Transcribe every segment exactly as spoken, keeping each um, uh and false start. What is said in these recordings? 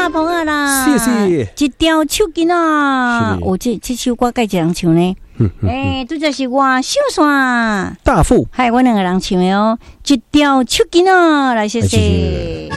啦，捧啊啦， 谢谢。 一条手巾啊，我、哦、这这首歌该一人唱呢？哎，这就是我小山大富， 还有我两个人唱的哦，一条手巾啊，来谢谢。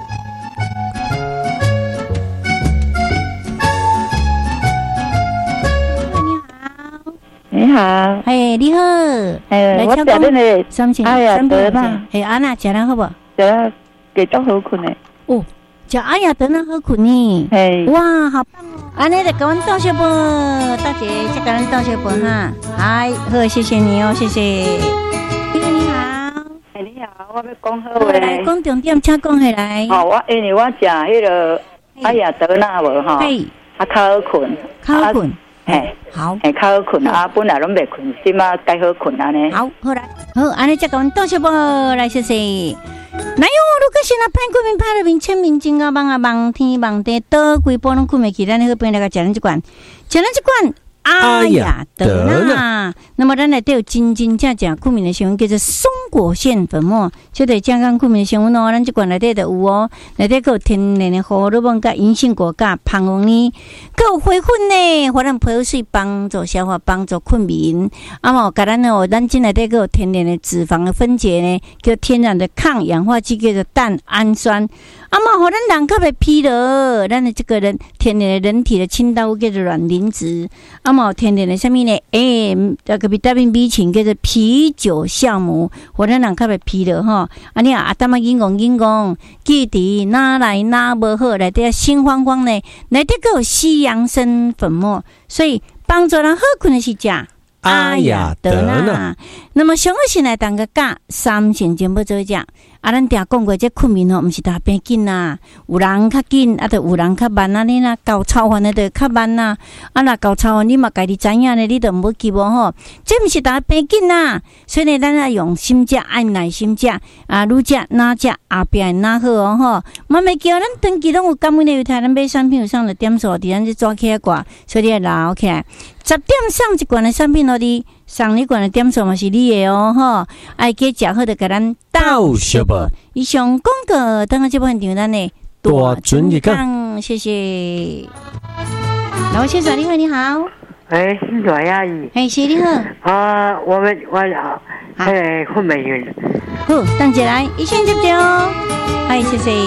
你好， 哎，你好， 哎，我食恁个三千， 哎呀，得啦， 哎，安娜食得好不？ 食得几多好困的？ 哦，食哎呀，得啦好困呢。 哎， 哇，好棒哦！安尼就给阮倒小杯，大姐再给阮倒小杯哈。哎，好，谢谢你哦，谢谢。你好，你好， 哎，你好，我要讲好话。 来，讲重点，请讲起来。 哦，我因为我食迄个哎呀，得啦无吼，啊，较好困， 较好困。 嘿， 好， 嘿，较好困啊！本来拢袂困，即马该好困安尼。 好，好来，好，安尼再甲阮倒小杯来谢谢。哪有？如果是那歹困眠、歹入眠、清明真啊、梦啊、梦天梦地，倒规波拢困袂去，咱好朋友来甲食咱一罐，食咱一罐。哎呀，得啦！那么咱内底有真真正正困眠的成分，叫做松果腺粉末，这个健康困眠的成分哦。咱这罐内底就有哦，内底还有天然的胡萝卜甲银杏果甲胖红呢，还有花粉呢，互咱排水帮助消化，帮助困眠。啊嘛，甲咱哦，咱这内底还有天然的脂肪的分解呢，叫天然的抗氧化剂，叫做蛋氨酸。啊嘛，互咱人较袂疲劳，咱的这个人天然的人体的清道夫叫做卵磷脂。啊嘛，天然的什么呢？诶、欸，那个维他命 B 群叫做啤酒酵母，互咱人较袂疲劳吼。啊，你啊，阿当啊，紧讲紧讲，记伫哪来哪无好，内底心慌慌呢？内底个有西洋参粉末，所以帮助人好困的是食。 哎呀，得啦！ 那么上个先来当个教三成全部做食。啊，咱定讲过，这困眠吼，毋是大变紧呐，有人较紧，啊，就有人较慢啊，你呐搞操烦的就较慢呐。啊，若搞操烦，你嘛家己知影呢，你就无急无吼。这毋是大变紧呐，所以呢，咱要用心食，爱耐心食啊，愈食哪食后壁哪好哦吼。莫袂叫咱长期拢有感恩的犹太，咱买产品有上的点数，伫咱这抓起来挂，所以你要留起来。十点送一罐的产品，互你送你罐的点数嘛是你的哦吼。爱加食好就甲咱倒小杯。 以上广告，等下这部分场咱的大准日讲， 谢谢。老先生你好，你好。 哎，是罗阿姨。 哎，是你好。 啊，我们我啊，哎，昆美云。 好，等下来，一线接着哦。哎，谢谢。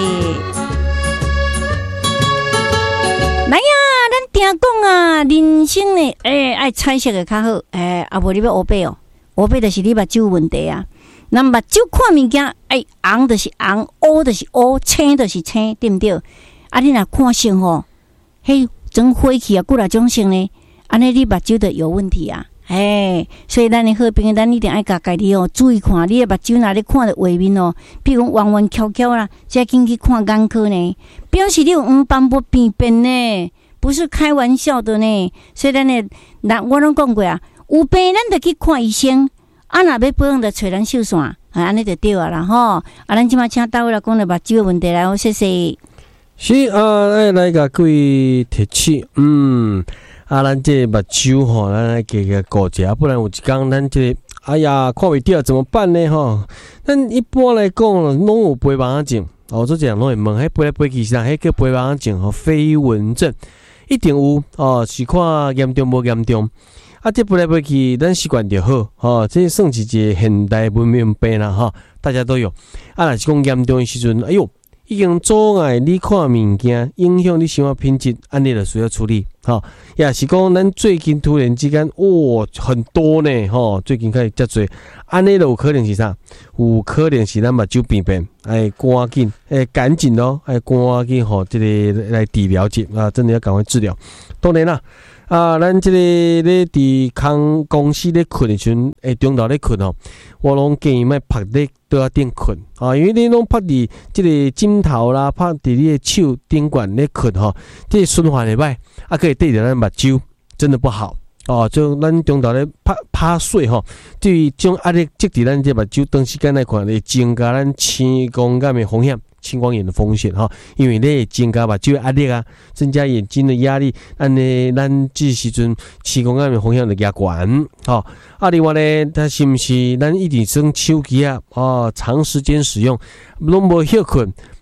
来呀，咱听讲啊，人生呢，哎，爱彩色的较好，哎，啊，无你要乌白哦，乌白就是你目睭问题啊。咱目睭看物件，哎，红就是红，乌就是乌，青就是青，对毋对？啊，你若看色吼，迄种火气啊，几若种色呢？安尼你目睭就有问题啊。哎，所以咱的好朋友，咱一定爱甲家己哦注意看，你的目睭若咧看着画面哦，比如讲弯弯翘翘啦，再紧去看眼科呢，表示你有黄斑部病变呢，不是开玩笑的呢。所以咱的，那我拢讲过啊，有病咱就去看医生，啊，若要保养就找咱秀线，啊，安尼就对啊啦吼。啊，咱即马请大卫来讲了目睭的问题来，我谢谢。 是啊，来来甲各位提起，嗯。啊，咱这目睭吼，咱来加加顾一，不然有一天咱这个，哎呀，看袂到怎么办呢？吼，咱一般来讲，拢有飞蚊仔症，哦，做这样拢会问，迄飞来飞去是啥？迄叫飞蚊仔症吼，飞蚊症一定有哦，是看严重无严重。啊，这飞来飞去，咱习惯就好，吼，这算是一个现代文明病啦，吼，大家都有。啊，若是讲严重的时阵，哎哟。已经阻碍你看物件，影响你生活品质，安尼就需要处理。吼，也是讲咱最近突然之间，哇，很多呢，吼，最近开始遮侪，安尼就有可能是啥？有可能是咱目睭病变，哎，赶紧，哎，赶紧咯，哎，赶紧吼，这个来治疗者啊，真的要赶快治疗。当然啦。啊，咱这个咧伫空公司咧困的时阵，诶，中昼咧困吼，我拢建议莫趴咧桌仔顶困啊，因为你拢趴伫这个枕头啦，趴伫你的手顶管咧困吼，这个循环会歹，啊，可以对着咱目睭，真的不好哦。就咱中昼咧趴趴睡吼，对于种压力积伫咱这目睭，长时间来看会增加咱青光眼的风险。青光眼的风险哈，因为咧增加目睭的压力啊，增加眼睛的压力，安尼咱这时阵青光眼的风险就加悬哈。啊，另外咧，它是不是咱一直耍手机啊？哦，长时间使用，拢无休困，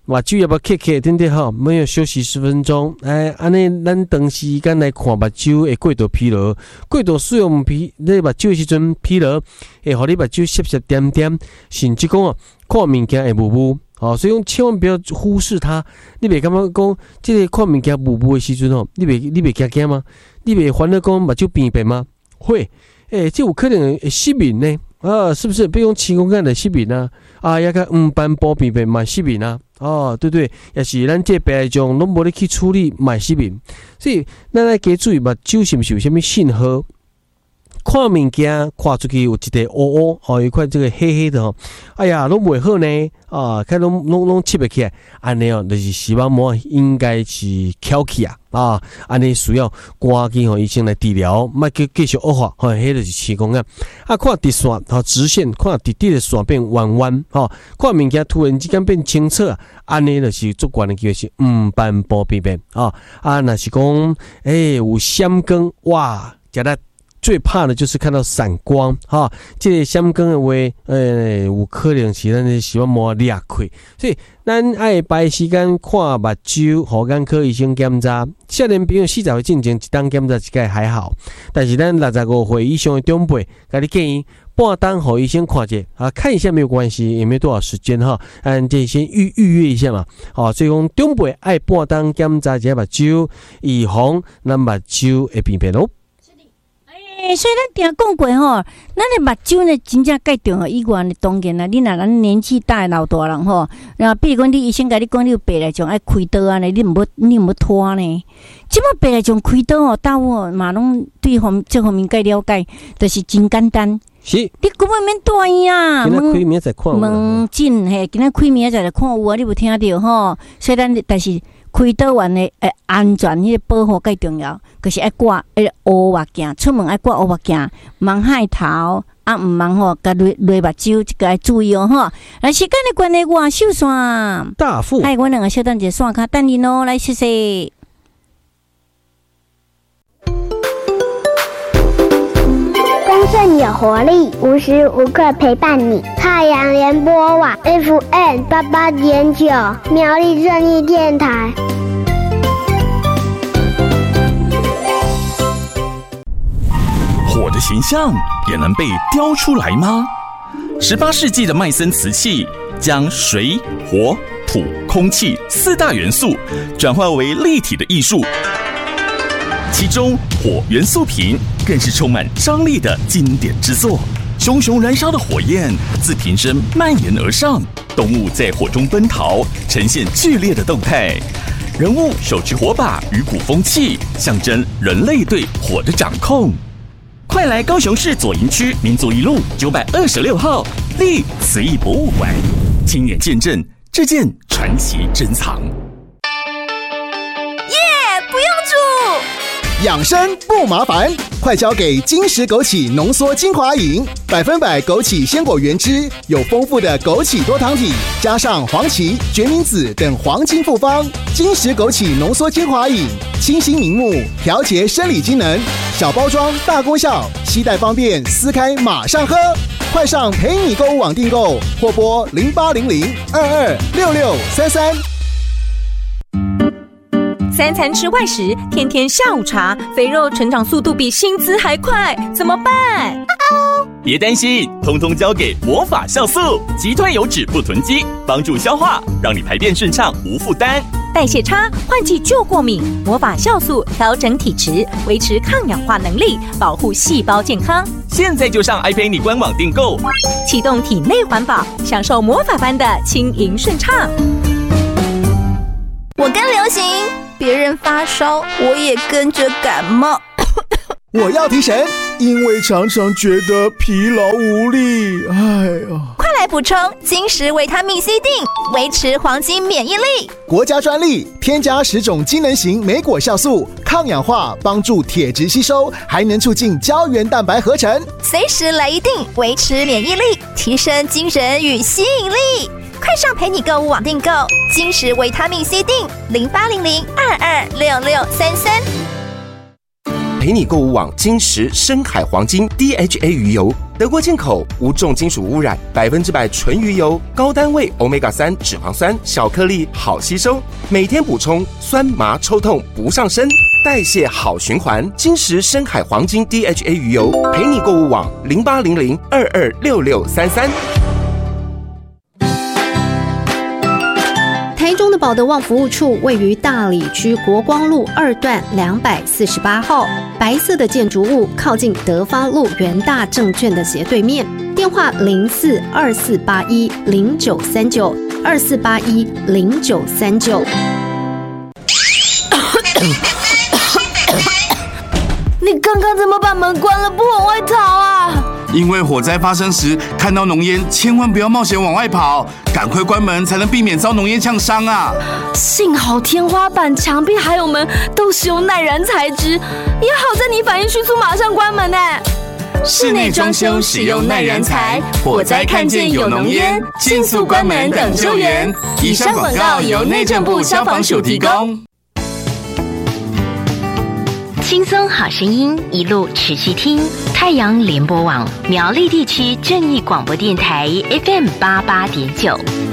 目睭要不要咳咳，对不对哈？没有休息十分钟，哎，安尼咱长时间来看目睭会过度疲劳，过度使用疲，你目睭的时阵疲劳，会互你目睭涩涩点点，甚至讲哦，看物件会模糊。哦，所以讲千万不要忽视它。你袂感觉讲，这个看物件模糊的时阵哦，你袂你袂惊惊吗？你袂烦恼讲目睭变变吗？会，诶、欸，这有可能会失明呢。啊，是不是？比如讲青光眼的失明啊，啊，也个黄斑部变变嘛失明啊。哦，对对，也是咱这白内障拢无咧去处理嘛失明。所以咱来加注意目睭是不是有啥物信号？看物件看出去有一个乌乌哦，有一块这个黑黑的哦，哎呀，拢袂好呢啊，看拢拢拢吸不起来，安尼哦，就是视网膜应该是翘起啊啊，安尼需要赶紧吼医生来治疗，莫继继续恶化，吼，迄就是青光眼啊。看直线吼直线，看直直的线变弯弯，吼，看物件突然之间变清澈，安尼就是足悬的机会是黄斑部病变啊啊，若是讲诶有闪光哇，食得。最怕的就是看到闪光哈，这个闪光的话，呃，有可能是咱的视网膜裂开，所以咱爱排时间看目睭，互眼科医生检查。少年朋友四十岁进前一档检查一概还好，但是咱六十五岁以上的长辈，甲你建议半档互医生看一下啊，看一下没有关系，也没多少时间哈，按这先预预约一下嘛，好，所以讲长辈爱半档检查一下目睭，以防咱目睭会变变哦。 诶，所以咱定讲过吼，咱的目睭呢，真正介重要以外呢，当然啦，你若咱年纪大的老大人吼，然后比如讲你医生甲你讲你有白内障爱开刀啊呢，你毋要你毋要拖呢。即摆白内障开刀哦，大伙嘛拢对方这方面介了解，就是真简单。 是， 你根本免大院啊， 今仔开明仔载看门诊嘿，今仔开明仔载来看有啊，你有听到吼？所以咱但是。开刀完的诶安全，迄个保护介重要，就是爱挂迄个乌目镜，出门爱挂乌目镜，盲害头啊，毋盲吼，甲累累目睭，这个要注意哦吼。来，时间的关系，我秀线大富， 哎，我两个小等一下线卡等你哦，来谢谢。 丰盛有活力，无时无刻陪伴你。太阳联播网 F M 八八点九，苗栗正义电台。 火的形象也能被雕出来吗？十八世纪的麦森瓷器将水、火、土、空气四大元素转换为立体的艺术。其中火元素瓶更是充满张力的经典之作，熊熊燃烧的火焰自瓶身蔓延而上，动物在火中奔逃，呈现剧烈的动态。人物手持火把与鼓风器，象征人类对火的掌控。快来高雄市左营区民族一路九百二十六号立慈义博物馆，亲眼见证这件传奇珍藏。 耶、yeah, 不用煮， 养生不麻烦，快交给金石枸杞浓缩精华饮，百分百枸杞鲜果原汁，有丰富的枸杞多糖体，加上黄芪、决明子等黄金复方。金石枸杞浓缩精华饮，清新明目，调节生理机能，小包装大功效，携带方便，撕开马上喝。快上陪你购物网订购，或拨零八零零二二六六三三。 三餐吃外食，天天下午茶，肥肉成长速度比薪资还快，怎么办？ 别担心，通通交给魔法酵素，击退油脂不囤积，帮助消化，让你排便顺畅无负担。 代谢差、换季就过敏，魔法酵素调整体质，维持抗氧化能力，保护细胞健康。 现在就上爱陪你官网订购， 启动体内环保，享受魔法般的轻盈顺畅。我跟流行，别人发烧，我也跟着感冒。 我要提神，因为常常觉得疲劳无力。哎呀， 快来补充金石维他命 C 锭，维持黄金免疫力。 国家专利，添加十种机能型莓果酵素，抗氧化，帮助铁质吸收，还能促进胶原蛋白合成。 随时来一锭，维持免疫力，提升精神与吸引力。快上陪你购物网订购金石维他命 C 锭，零八零零二二六六三三。 陪你购物网金石深海黄金 D H A 鱼油，德国进口，无重金属污染，百分之百纯鱼油，高单位 欧米伽三 脂肪酸，小颗粒好吸收，每天补充，酸麻抽痛不上身，代谢好循环。金石深海黄金 D H A 鱼油，陪你购物网零八零零二二六六三三。 台中的保德旺服务处位于大里区国光路二段两百四十八号，白色的建筑物靠近德发路元大证券的斜对面。电话零四二四八一零九三九二四八一零九三九。 你刚刚怎么把门关了不往外逃啊？ 因为火灾发生时看到浓烟，千万不要冒险往外跑，赶快关门才能避免遭浓烟呛伤啊！ 幸好天花板、墙壁还有门都是用耐燃材质，也好在你反应迅速，马上关门呢。 室内装修使用耐燃材，火灾看见有浓烟，迅速关门等救援。以上广告由内政部消防署提供。 轻松好声音，一路持续听太阳联播网苗栗地区正义广播电台 F M 八八点九。